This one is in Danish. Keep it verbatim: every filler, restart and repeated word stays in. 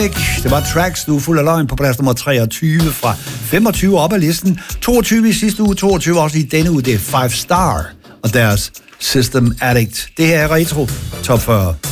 Det var Tracks, du er fuld af løgn på plads nummer treogtyve fra femogtyve op ad listen. toogtyve i sidste uge, toogtyve også i denne uge. Det er Five Star og deres System Addict. Det her er Retro Top fyrre.